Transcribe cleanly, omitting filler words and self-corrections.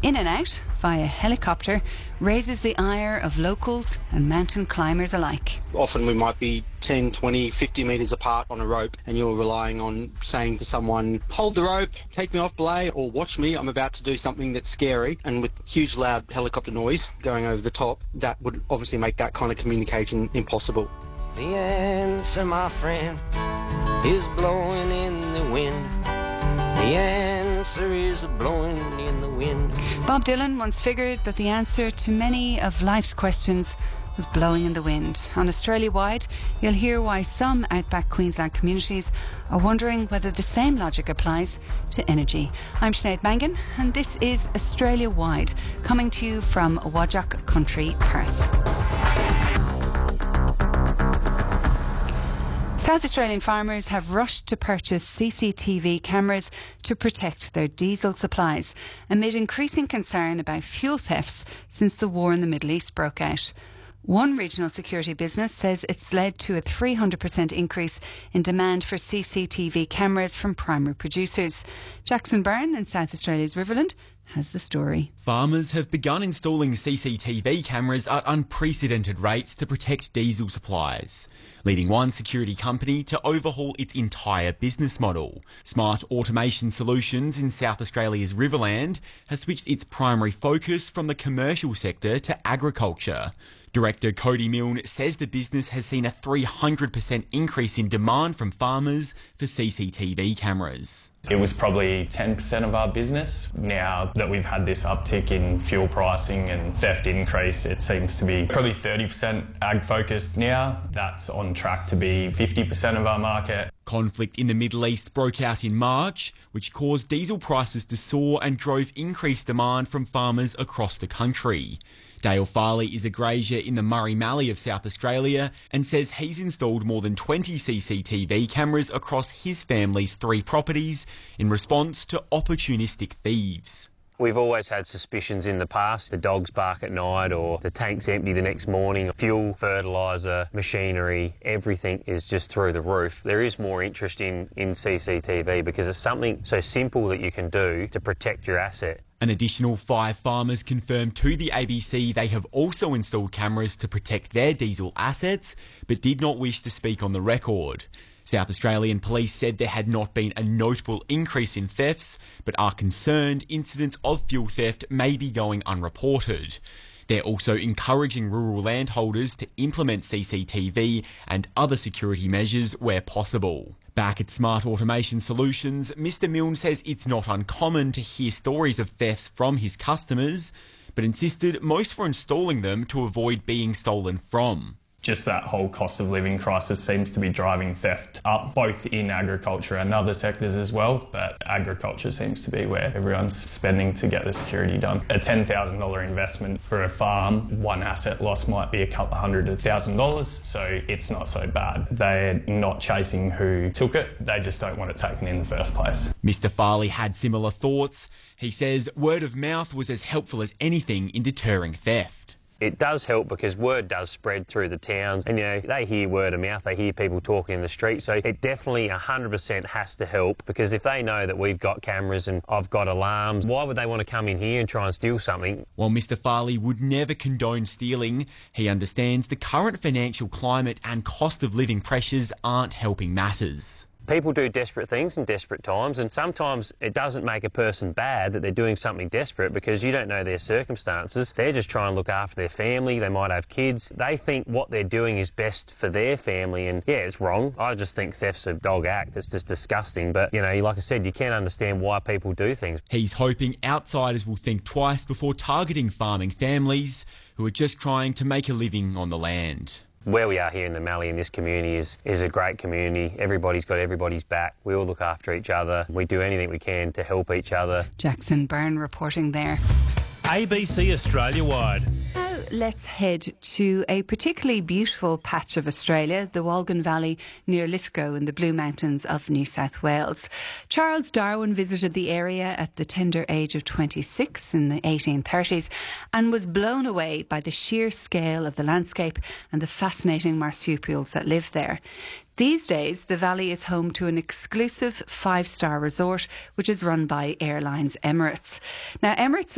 In and out via helicopter raises the ire of locals and mountain climbers alike. Often we might be 10, 20, 50 metres apart on a rope and you're relying on saying to someone, hold the rope, take me off belay, or watch me, I'm about to do something that's scary. And with huge loud helicopter noise going over the top, that would obviously make that kind of communication impossible. The answer, my friend, is blowing in the wind. The answer is blowing in the wind. Bob Dylan once figured that the answer to many of life's questions was blowing in the wind. On Australia-wide, you'll hear why some outback Queensland communities are wondering whether the same logic applies to energy. I'm Sinead Mangan, and this is Australia-wide, coming to you from Whadjuk Country, Perth. South Australian farmers have rushed to purchase CCTV cameras to protect their diesel supplies amid increasing concern about fuel thefts since the war in the Middle East broke out. One regional security business says it's led to a 300% increase in demand for CCTV cameras from primary producers. Jackson Byrne in South Australia's Riverland has the story. Farmers have begun installing CCTV cameras at unprecedented rates to protect diesel supplies, leading one security company to overhaul its entire business model. Smart Automation Solutions in South Australia's Riverland has switched its primary focus from the commercial sector to agriculture. Director Cody Milne says the business has seen a 300% increase in demand from farmers for CCTV cameras. It was probably 10% of our business. Now that we've had this uptick in fuel pricing and theft increase, it seems to be probably 30% ag focused now. That's on track to be 50% of our market. Conflict in the Middle East broke out in March, which caused diesel prices to soar and drove increased demand from farmers across the country. Dale Farley is a grazier in the Murray Mallee of South Australia and says he's installed more than 20 CCTV cameras across his family's 3 properties in response to opportunistic thieves. We've always had suspicions in the past. The dogs bark at night or the tank's empty the next morning. Fuel, fertiliser, machinery, everything is just through the roof. There is more interest in CCTV because it's something so simple that you can do to protect your asset. An additional 5 farmers confirmed to the ABC they have also installed cameras to protect their diesel assets, but did not wish to speak on the record. South Australian Police said there had not been a notable increase in thefts, but are concerned incidents of fuel theft may be going unreported. They're also encouraging rural landholders to implement CCTV and other security measures where possible. Back at Smart Automation Solutions, Mr Milne says it's not uncommon to hear stories of thefts from his customers, but insisted most were installing them to avoid being stolen from. Just that whole cost of living crisis seems to be driving theft up, both in agriculture and other sectors as well. But agriculture seems to be where everyone's spending to get the security done. A $10,000 investment for a farm, one asset loss might be a couple $100,000 to $1,000, so it's not so bad. They're not chasing who took it, they just don't want it taken in the first place. Mr Farley had similar thoughts. He says word of mouth was as helpful as anything in deterring theft. It does help because word does spread through the towns and, they hear word of mouth, they hear people talking in the street. So it definitely 100% has to help because if they know that we've got cameras and I've got alarms, why would they want to come in here and try and steal something? While Mr Farley would never condone stealing, he understands the current financial climate and cost of living pressures aren't helping matters. People do desperate things in desperate times, and sometimes it doesn't make a person bad that they're doing something desperate because you don't know their circumstances. They're just trying to look after their family. They might have kids. They think what they're doing is best for their family, and it's wrong. I just think theft's a dog act. It's just disgusting. But, like I said, you can understand why people do things. He's hoping outsiders will think twice before targeting farming families who are just trying to make a living on the land. Where we are here in the Mallee in this community is a great community. Everybody's got everybody's back. We all look after each other. We do anything we can to help each other. Jackson Byrne reporting there. ABC Australia-wide. Now let's head to a particularly beautiful patch of Australia, the Walgan Valley near Lithgow in the Blue Mountains of New South Wales. Charles Darwin visited the area at the tender age of 26 in the 1830s and was blown away by the sheer scale of the landscape and the fascinating marsupials that live there. These days, the valley is home to an exclusive 5-star resort, which is run by Airlines Emirates. Now, Emirates